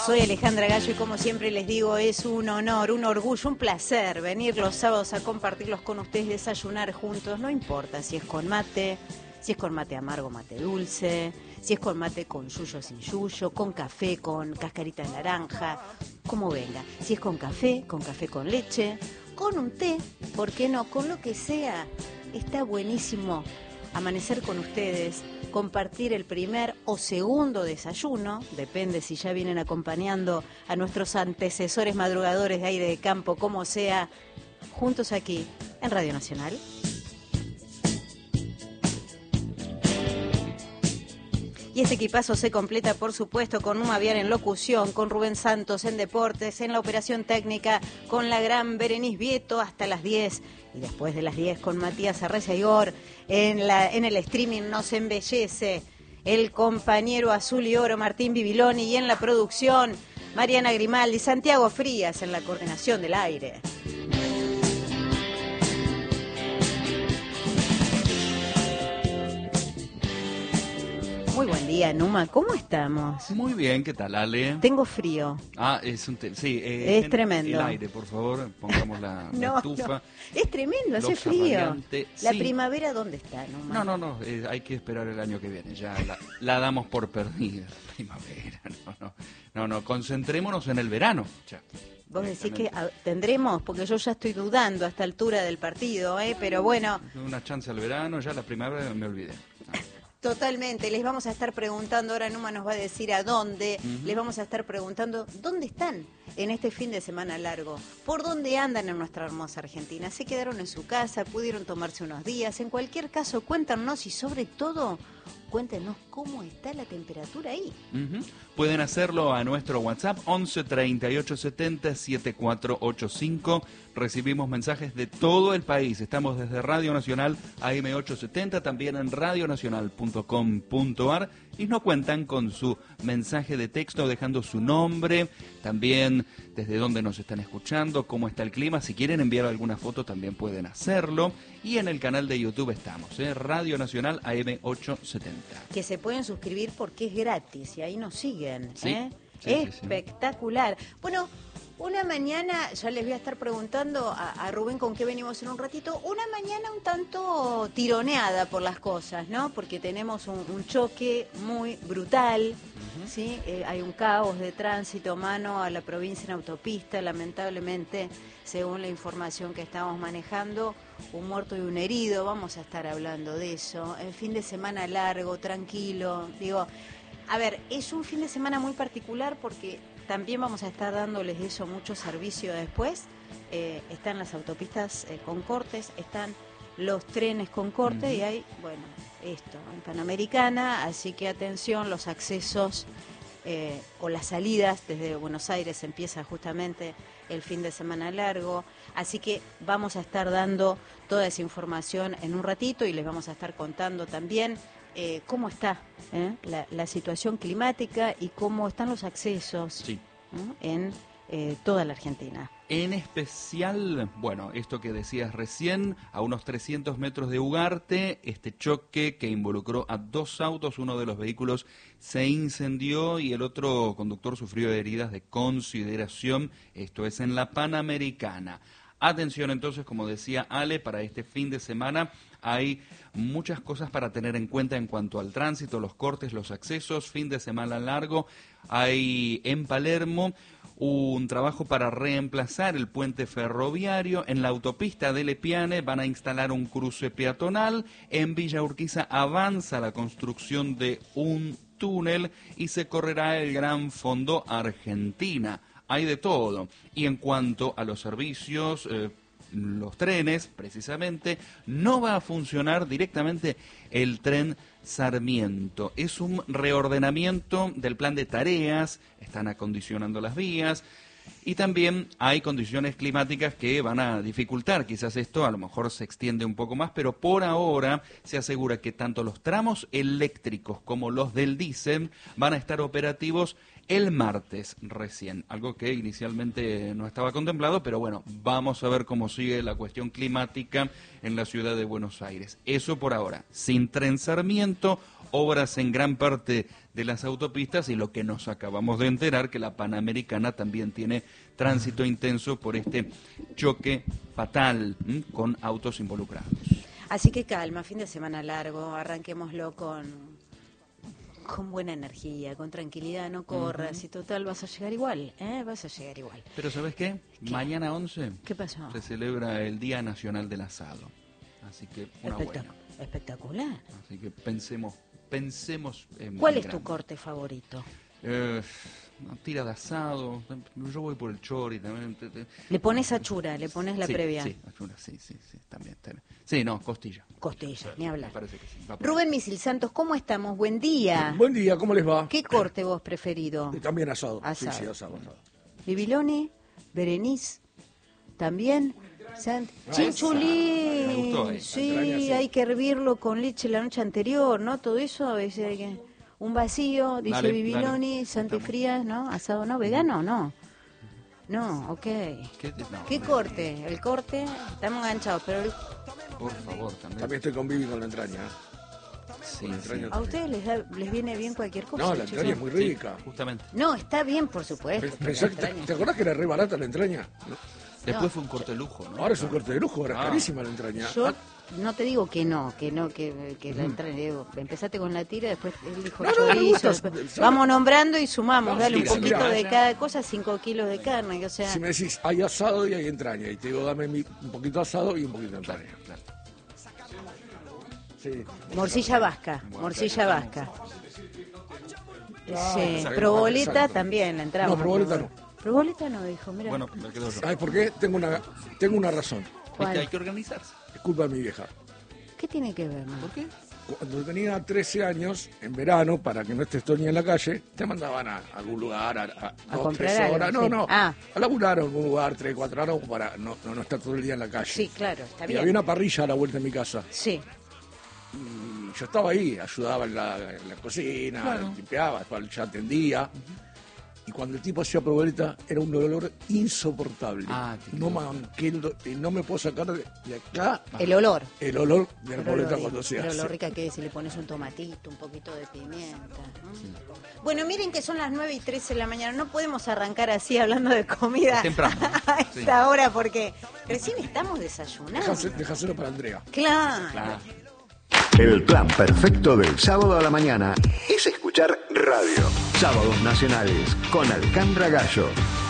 Soy Alejandra Gallo y como siempre les digo, es un honor, un orgullo, un placer venir los sábados a compartirlos con ustedes, desayunar juntos, no importa si es con mate, si es con mate amargo, mate dulce, si es con mate con yuyo, sin yuyo, con café, con cascarita de naranja, como venga. Si es con café con leche, con un té, ¿por qué no? Con lo que sea, está buenísimo amanecer con ustedes, compartir el primer o segundo desayuno, depende si ya vienen acompañando a nuestros antecesores madrugadores de aire de campo, como sea, juntos aquí en Radio Nacional. Y este equipazo se completa, por supuesto, con Numa Viar en locución, con Rubén Santos en deportes, en la operación técnica, con la gran Berenice Vieto hasta las 10. Y después de las 10 con Matías Arreza-Igor, en el streaming nos embellece el compañero azul y oro Martín Bibiloni, y en la producción Mariana Grimaldi, Santiago Frías en la coordinación del aire. Muy buen día, Numa. ¿Cómo estamos? Muy bien, ¿qué tal, Ale? Tengo frío. Ah, es un sí, es tremendo. El aire, por favor, pongamos la estufa. No. Es tremendo, hace frío. ¿La sí. Primavera dónde está, Numa? No, hay que esperar el año que viene, ya la damos por perdida. Primavera, no, concentrémonos en el verano. Ya. Vos decís que tendremos, porque yo ya estoy dudando a esta altura del partido, pero bueno. Una chance al verano, ya la primavera me olvidé. Totalmente, les vamos a estar preguntando, ahora Numa nos va a decir a dónde, les vamos a estar preguntando dónde están en este fin de semana largo, por dónde andan en nuestra hermosa Argentina, se quedaron en su casa, pudieron tomarse unos días, en cualquier caso cuéntanos y sobre todo cuéntenos cómo está la temperatura ahí. Pueden hacerlo a nuestro WhatsApp 11 38 70 7485. Recibimos mensajes de todo el país. Estamos desde Radio Nacional AM870, también en radionacional.com.ar, y nos cuentan con su mensaje de texto dejando su nombre, también desde dónde nos están escuchando, cómo está el clima. Si quieren enviar alguna foto también pueden hacerlo. Y en el canal de YouTube estamos, Radio Nacional AM870. Que se pueden suscribir porque es gratis y ahí nos siguen. Sí, espectacular. Sí. Bueno, una mañana, ya les voy a estar preguntando a Rubén con qué venimos en un ratito, una mañana un tanto tironeada por las cosas, ¿no? Porque tenemos un choque muy brutal, ¿sí? Hay un caos de tránsito mano a la provincia en autopista, lamentablemente, según la información que estamos manejando, un muerto y un herido, vamos a estar hablando de eso. El fin de semana largo, tranquilo, digo, a ver, es un fin de semana muy particular porque también vamos a estar dándoles eso mucho servicio después. Están las autopistas con cortes, están los trenes con corte y hay, bueno, esto, en Panamericana, así que atención, los accesos o las salidas desde Buenos Aires empieza justamente el fin de semana largo, así que vamos a estar dando toda esa información en un ratito y les vamos a estar contando también cómo está la situación climática y cómo están los accesos en toda la Argentina. En especial, bueno, esto que decías recién, a unos 300 metros de Ugarte, este choque que involucró a dos autos, uno de los vehículos se incendió y el otro conductor sufrió heridas de consideración, esto es en la Panamericana. Atención entonces, como decía Ale, para este fin de semana hay muchas cosas para tener en cuenta en cuanto al tránsito, los cortes, los accesos, fin de semana largo. Hay en Palermo un trabajo para reemplazar el puente ferroviario. En la autopista de Lepiane van a instalar un cruce peatonal. En Villa Urquiza avanza la construcción de un túnel y se correrá el Gran Fondo Argentina. Hay de todo. Y en cuanto a los servicios, los trenes, precisamente, no va a funcionar directamente el tren Sarmiento. Es un reordenamiento del plan de tareas, están acondicionando las vías y también hay condiciones climáticas que van a dificultar. Quizás esto a lo mejor se extiende un poco más, pero por ahora se asegura que tanto los tramos eléctricos como los del diésel van a estar operativos el martes recién, algo que inicialmente no estaba contemplado, pero bueno, vamos a ver cómo sigue la cuestión climática en la ciudad de Buenos Aires. Eso por ahora, sin tren Sarmiento, obras en gran parte de las autopistas, y lo que nos acabamos de enterar, que la Panamericana también tiene tránsito intenso por este choque fatal con autos involucrados. Así que calma, fin de semana largo, arranquémoslo con buena energía, con tranquilidad, no corras, y total vas a llegar igual, vas a llegar igual. Pero ¿sabes qué? Mañana 11 ¿Qué pasó? se celebra el Día Nacional del Asado, así que una buena. Espectacular. Así que pensemos en ¿Cuál es grande. tu corte favorito? Una tira de asado, yo voy por el chori también. Le pones achura, le pones la Sí, previa. Sí, achura, sí, también. Sí, no, costilla. Costilla, ni hablar. Me parece que sí. Va por Rubén Misil Santos, ¿cómo estamos? Buen día. Buen día, ¿cómo les va? ¿Qué corte vos preferido? También asado. Asado. Sí, asado. Bibiloni, Berenice, también. Me Chinchulín, gustó esa. sí, Entraña, sí. hay que hervirlo con leche la noche anterior, ¿no? Todo eso, a veces hay que... Un vacío, dice Dale, Bibiloni, dale. Santa y Frías, ¿no? Asado, ¿no? ¿Vegano? No. No, ok. ¿Qué corte? El corte, estamos enganchados, pero Por favor, también. También estoy con Vivi con la entraña. Sí, entraña. ¿a ustedes les viene bien cualquier cosa? No, la chicos? entraña es muy rica. Justamente. No, está bien, por supuesto. Pensá pero que la entraña- ¿Te acordás que era re barata la entraña? No. Después fue un corte de lujo, ¿no? Ahora es un corte de lujo, ahora es Ah. carísima la entraña. Yo no te digo que la entraña, digo, empezaste con la tira, después él dijo No, no, me chorizo, gusta, después- ¿sabe? vamos nombrando y sumamos, No, dale un mira, poquito mira. de cada cosa, 5 kilos de carne, o sea, Si me decís, hay asado y hay entraña, y te digo, dame un poquito de asado y un poquito de Claro, entraña. claro. Sí. morcilla vasca, morcilla vasca. Sí, exacto, proboleta exacto. también la entramos. No, proboleta no. Proboleta no, dijo, mira. Bueno, me quedo yo. ¿Sabes por qué? Tengo una razón. ¿Cuál? Viste, hay que organizarse. Es culpa de mi vieja. ¿Qué tiene que ver? No? ¿Por qué? Cuando tenía 13 años, en verano, para que no estés todo el día en la calle, te mandaban a algún lugar a 2, comprar 3 horas. algo, No, sí. no. Ah. A laburar a algún lugar 3, 4 horas para no estar todo el día en la calle. Sí, claro, está Y bien. había una parrilla a la vuelta de mi casa. Sí, Y yo estaba ahí, ayudaba en la cocina, Claro. limpiaba, después ya atendía. Y cuando el tipo hacía proboleta, era un olor insoportable. Ah, qué No manqué, no me puedo sacar de acá el olor. el olor de la El proboleta olor, cuando se pero hace. lo rica que es si le pones un tomatito, un poquito de pimienta. ¿No? Bueno, miren que son las 9:13 de la mañana. No podemos arrancar así hablando de comida Es temprano, a sí. esta hora porque recién estamos desayunando. Dejáselo para Andrea. Claro. Claro. El plan perfecto del sábado a la mañana es escuchar radio. Sábados Nacionales con Alcandra Gallo.